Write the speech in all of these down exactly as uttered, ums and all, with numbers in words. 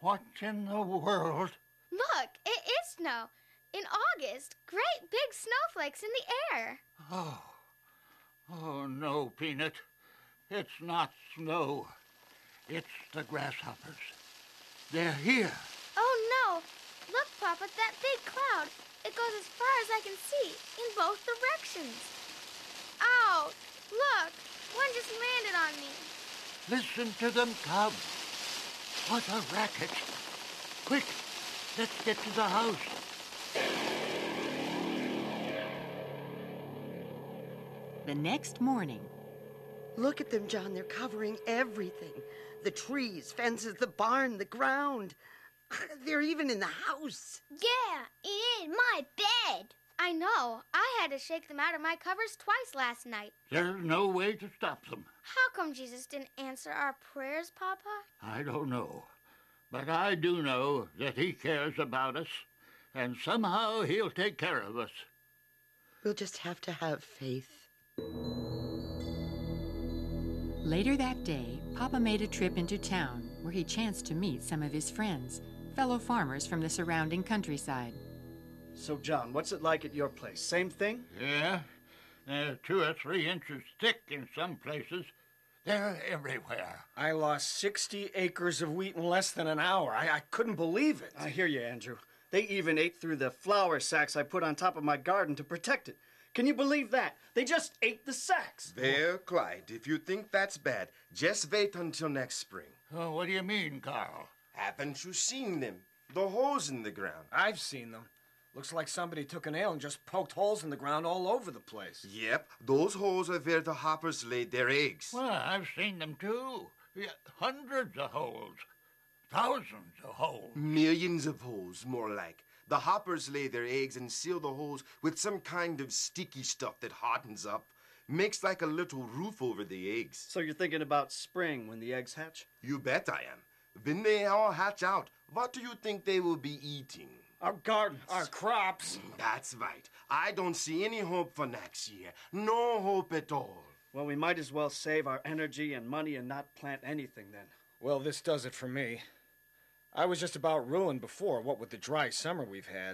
What in the world? Look, it is snow. In August, great big snowflakes in the air. Oh, oh no, Peanut. It's not snow. It's the grasshoppers. They're here. Oh, no. Look, Papa, that big cloud. It goes as far as I can see, in both directions. Ouch! Look, one just landed on me. Listen to them come. What a racket. Quick, let's get to the house. The next morning. Look at them, John. They're covering everything. The trees, fences, the barn, the ground. They're even in the house. Yeah, in my bed. I know. I had to shake them out of my covers twice last night. There's no way to stop them. How come Jesus didn't answer our prayers, Papa? I don't know. But I do know that he cares about us, and somehow he'll take care of us. We'll just have to have faith. Later that day, Papa made a trip into town where he chanced to meet some of his friends, fellow farmers from the surrounding countryside. So, John, what's it like at your place? Same thing? Yeah, they're two or three inches thick in some places. They're everywhere. I lost sixty acres of wheat in less than an hour. I, I couldn't believe it. I hear you, Andrew. They even ate through the flour sacks I put on top of my garden to protect it. Can you believe that? They just ate the sacks. There, Clyde, if you think that's bad, just wait until next spring. Oh, what do you mean, Carl? Haven't you seen them? The holes in the ground. I've seen them. Looks like somebody took a nail and just poked holes in the ground all over the place. Yep, those holes are where the hoppers laid their eggs. Well, I've seen them too. Yeah, hundreds of holes. Thousands of holes. Millions of holes, more like. The hoppers lay their eggs and seal the holes with some kind of sticky stuff that hardens up. Makes like a little roof over the eggs. So you're thinking about spring when the eggs hatch? You bet I am. When they all hatch out, what do you think they will be eating? Our garden, our crops. That's right. I don't see any hope for next year. No hope at all. Well, we might as well save our energy and money and not plant anything then. Well, this does it for me. I was just about ruined before, what with the dry summer we've had.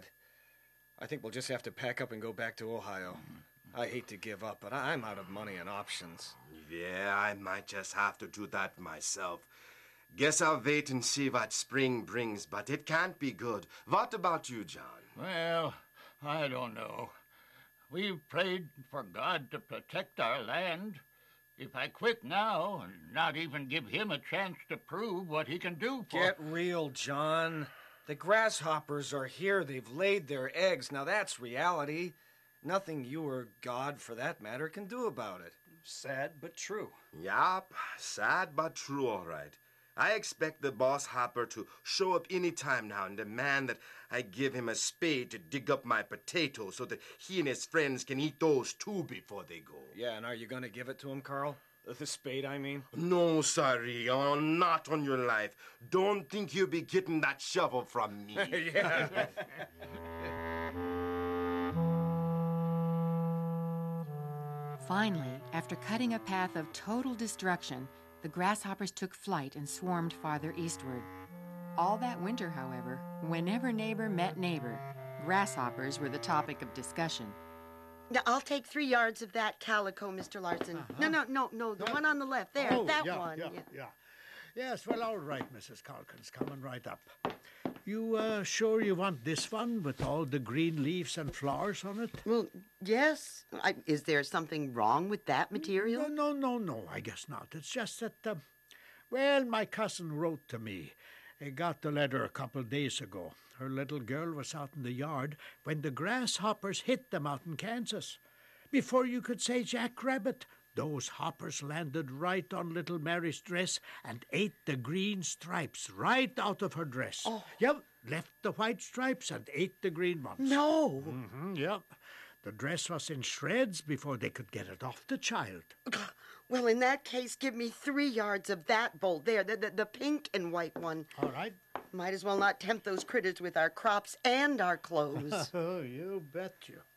I think we'll just have to pack up and go back to Ohio. I hate to give up, but I'm out of money and options. Yeah, I might just have to do that myself. Guess I'll wait and see what spring brings, but it can't be good. What about you, John? Well, I don't know. We've prayed for God to protect our land. If I quit now and not even give him a chance to prove what he can do for... Get real, John. The grasshoppers are here. They've laid their eggs. Now that's reality. Nothing you or God, for that matter, can do about it. Sad but true. Yup, sad but true, all right. I expect the boss hopper to show up any time now and demand that I give him a spade to dig up my potatoes so that he and his friends can eat those too before they go. Yeah, and are you going to give it to him, Carl? The spade, I mean? No, sorry. Oh, not on your life. Don't think you'll be getting that shovel from me. Yeah. Finally, after cutting a path of total destruction, the grasshoppers took flight and swarmed farther eastward. All that winter, however, whenever neighbor met neighbor, grasshoppers were the topic of discussion. Now, I'll take three yards of that calico, Mister Larson. Uh-huh. No, no, no, no, the one on the left. There, oh, that yeah, one. Yeah, yeah, yeah. Yes, well, all right, Missus Calkins, coming right up. You uh, sure you want this one with all the green leaves and flowers on it? Well, yes. I, is there something wrong with that material? No, no, no, no, I guess not. It's just that, uh, well, my cousin wrote to me. I got the letter a couple of days ago. Her little girl was out in the yard when the grasshoppers hit them out in Kansas. Before you could say Jackrabbit, those hoppers landed right on little Mary's dress and ate the green stripes right out of her dress. Oh. Yep, left the white stripes and ate the green ones. No. Mm-hmm, yep. The dress was in shreds before they could get it off the child. Well, in that case, give me three yards of that bowl there, the, the, the pink and white one. All right. Might as well not tempt those critters with our crops and our clothes. Oh, you bet you.